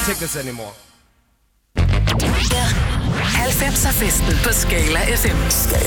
take this anymore. 90'er festen på Skala FM.